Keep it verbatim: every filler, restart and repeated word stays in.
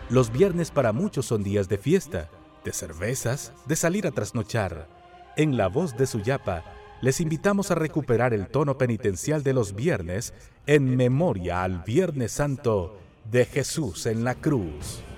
Los viernes para muchos son días de fiesta, de cervezas, de salir a trasnochar. En La Voz de Suyapa, les invitamos a recuperar el tono penitencial de los viernes en memoria al Viernes Santo de Jesús en la cruz.